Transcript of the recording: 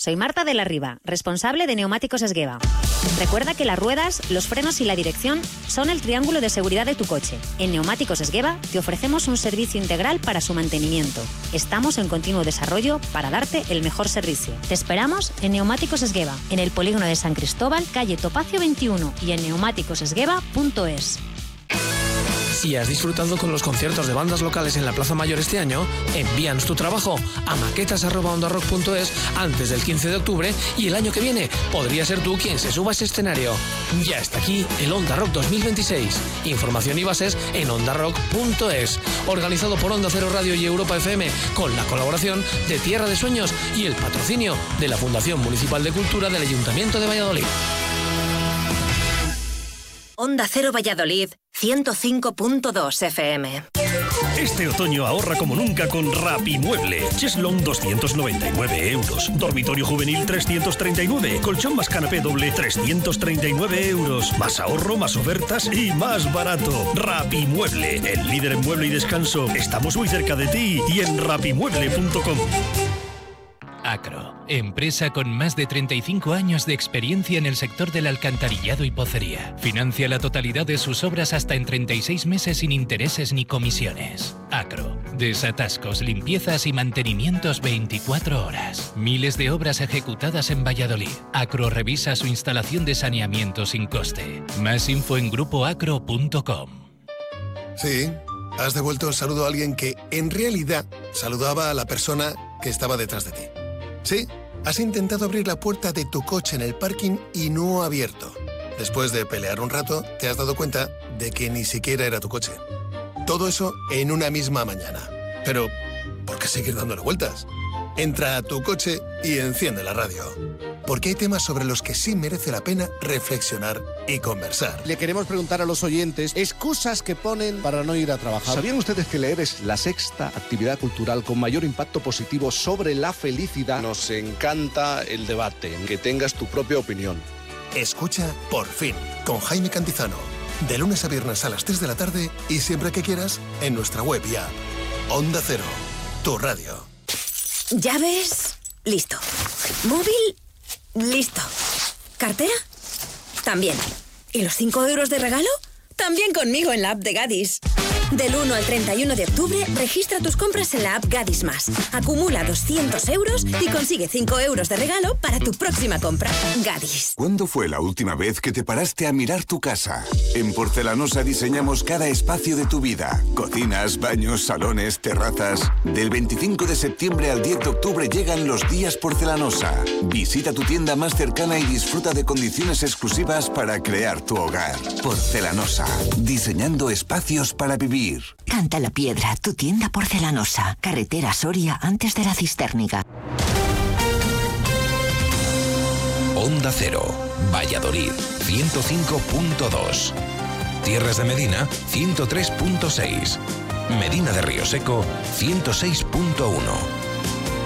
Soy Marta de la Riva, responsable de Neumáticos Esgueva. Recuerda que las ruedas, los frenos y la dirección son el triángulo de seguridad de tu coche. En Neumáticos Esgueva te ofrecemos un servicio integral para su mantenimiento. Estamos en continuo desarrollo para darte el mejor servicio. Te esperamos en Neumáticos Esgueva, en el polígono de San Cristóbal, calle Topacio 21 y en neumáticosesgueva.es. Si has disfrutado con los conciertos de bandas locales en la Plaza Mayor este año, envíanos tu trabajo a maquetas@ondarock.es antes del 15 de octubre y el año que viene podría ser tú quien se suba a ese escenario. Ya está aquí el Onda Rock 2026. Información y bases en ondarock.es. Organizado por Onda Cero Radio y Europa FM, con la colaboración de Tierra de Sueños y el patrocinio de la Fundación Municipal de Cultura del Ayuntamiento de Valladolid. Onda Cero Valladolid, 105.2 FM. Este otoño ahorra como nunca con Rapimueble. Cheslong 299 euros. Dormitorio juvenil 339. Colchón más canapé doble 339 euros. Más ahorro, más ofertas y más barato. Rapimueble, el líder en mueble y descanso. Estamos muy cerca de ti y en rapimueble.com. Acro, empresa con más de 35 años de experiencia en el sector del alcantarillado y pocería. Financia la totalidad de sus obras hasta en 36 meses sin intereses ni comisiones. Acro, desatascos, limpiezas y mantenimientos 24 horas. Miles de obras ejecutadas en Valladolid. Acro revisa su instalación de saneamiento sin coste. Más info en grupoacro.com. Sí, has devuelto el saludo a alguien que en realidad saludaba a la persona que estaba detrás de ti. Sí, has intentado abrir la puerta de tu coche en el parking y no ha abierto. Después de pelear un rato, te has dado cuenta de que ni siquiera era tu coche. Todo eso en una misma mañana. Pero, ¿por qué seguir dándole vueltas? Entra a tu coche y enciende la radio. Porque hay temas sobre los que sí merece la pena reflexionar y conversar. Le queremos preguntar a los oyentes excusas que ponen para no ir a trabajar. ¿Sabían ustedes que leer es la sexta actividad cultural con mayor impacto positivo sobre la felicidad? Nos encanta el debate, que tengas tu propia opinión. Escucha Por Fin, con Jaime Cantizano. De lunes a viernes a las 3 de la tarde y siempre que quieras en nuestra web y app. Onda Cero, tu radio. ¿Llaves? Listo. ¿Móvil? Listo. ¿Cartera? También. ¿Y los 5 euros de regalo? También conmigo en la app de Gadis. Del 1 al 31 de octubre, registra tus compras en la app Gadis Más. Acumula 200 euros y consigue 5 euros de regalo para tu próxima compra. Gadis. ¿Cuándo fue la última vez que te paraste a mirar tu casa? En Porcelanosa diseñamos cada espacio de tu vida. Cocinas, baños, salones, terrazas. Del 25 de septiembre al 10 de octubre llegan los días Porcelanosa. Visita tu tienda más cercana y disfruta de condiciones exclusivas para crear tu hogar. Porcelanosa. Diseñando espacios para vivir. Canta la Piedra, tu tienda porcelanosa. Carretera Soria antes de la Cisterniga. Onda Cero, Valladolid, 105.2. Tierras de Medina, 103.6. Medina de Río Seco, 106.1.